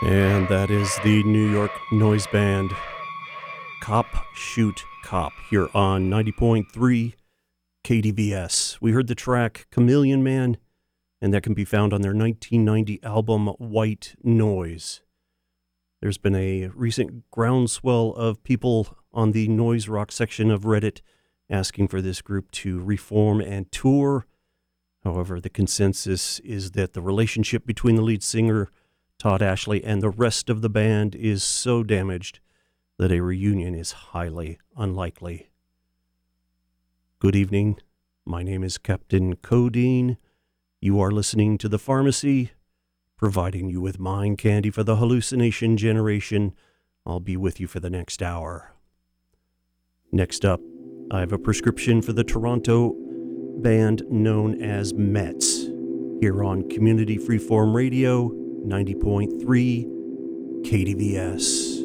And that is the New York noise band Cop Shoot Cop here on 90.3 KDVS. We heard the track Chameleon Man, and that can be found on their 1990 album White Noise. There's been a recent groundswell of people on the noise rock section of Reddit asking for this group to reform and tour. However, the consensus is that the relationship between the lead singer Todd Ashley and the rest of the band is so damaged that a reunion is highly unlikely. Good evening. My name is Captain Codeine. You are listening to The Pharmacy, providing you with mind candy for the hallucination generation. I'll be with you for the next hour. Next up, I have a prescription for the Toronto band known as Mets, here on Community Freeform Radio, 90.3 KDVS.